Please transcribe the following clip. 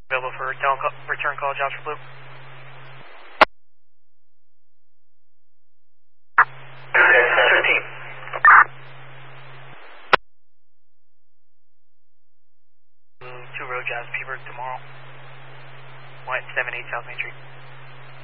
Available for return call jobs for Blue. 15. Blue 2 road jobs, Peabird tomorrow. White 78 South Main Street.